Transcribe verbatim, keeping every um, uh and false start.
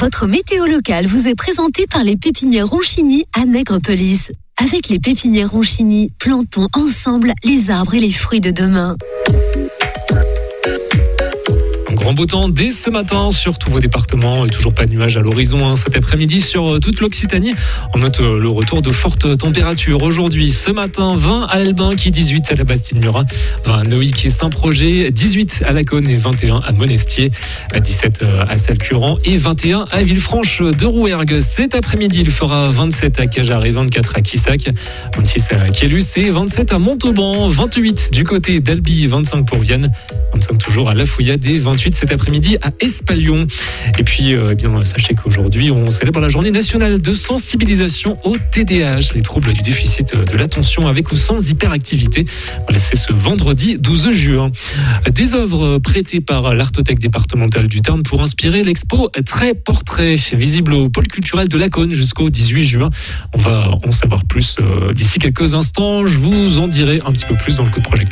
Votre météo locale vous est présentée par les pépinières Ronchini à Nègrepelisse. Avec les pépinières Ronchini, plantons ensemble les arbres et les fruits de demain. Grand beau temps dès ce matin sur tous vos départements et toujours pas de nuages à l'horizon hein, cet après-midi sur toute l'Occitanie. On note le retour de fortes températures aujourd'hui. Ce matin, vingt à Elbinck, dix-huit à la Bastide-Murat, vingt à Noïc et Saint-Projet, dix-huit à Laconne et vingt et un à Monestier, dix-sept à Salcurant et vingt et un à Villefranche de Rouergue. Cet après-midi, il fera vingt-sept à Cajarc et vingt-quatre à Quissac, vingt-six à Quélus et vingt-sept à Montauban, vingt-huit du côté d'Albi, vingt-cinq pour Vienne, vingt-cinq toujours à La Fouillade et vingt-huit cet après-midi à Espalion. Et puis, euh, eh bien, sachez qu'aujourd'hui, on célèbre la journée nationale de sensibilisation au T D A H, les troubles du déficit de l'attention avec ou sans hyperactivité. Voilà, c'est ce vendredi douze juin. Des œuvres prêtées par l'Artothèque départementale du Tarn pour inspirer l'expo Trait Portrait, visible au pôle culturel de Laconne jusqu'au dix-huit juin. On va en savoir plus euh, d'ici quelques instants. Je vous en dirai un petit peu plus dans le coup de projecteur.